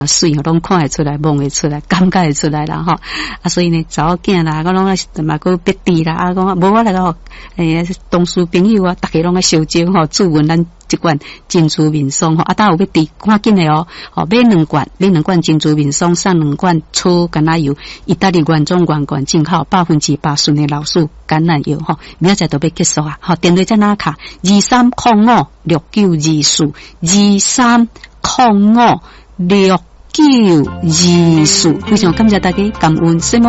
水吼，拢看会出来，摸会出来，感觉会出来啦吼。啊，所以呢，查某囝啦，我拢啊嘛个别地啦，啊，讲无我来个同事朋友啊，大家拢啊烧酒吼，煮阮咱一罐珍珠面霜吼，啊，当有要滴，赶紧的哦，买2罐珍珠面霜，送2罐粗橄榄油，意大利原装进口8%纯的老树橄榄油吼，明仔载都要结束啊，吼，电话在哪卡？23056924，23056924，非常感谢大家，感恩。